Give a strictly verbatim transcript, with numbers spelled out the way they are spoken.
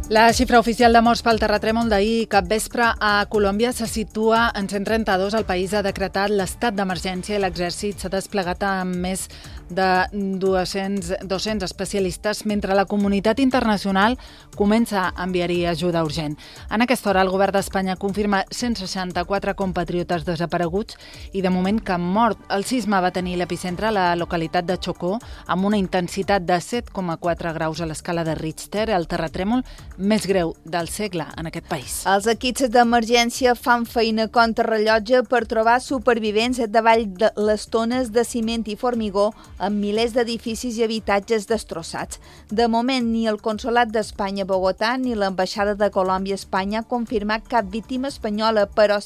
La xifra oficial de morts pel terratrèmol d'ahir capvespre a Colòmbia se situa en cent trenta-dos. El país ha decretat l'estat d'emergència i l'exèrcit s'ha desplegat amb més de dos-cents especialistes, mentre la comunitat internacional comença a enviar-hi ajuda urgent. En aquesta hora, el govern d'Espanya confirma cent seixanta-quatre compatriotes desapareguts i, de moment, cap mort. El sisme va tenir l'epicentre a la localitat de Chocó, amb una intensitat de set coma quatre graus a l'escala de Richter, el terratrèmol més greu del segle en aquest país. Els equips d'emergència fan feina contrarrellotge per trobar supervivents davall de les tones de ciment i formigó amb milers d'edificis i habitatges destrossats. De moment, ni el Consolat d'Espanya a Bogotà ni l'Ambaixada de Colòmbia a Espanya han confirmat cap víctima espanyola, però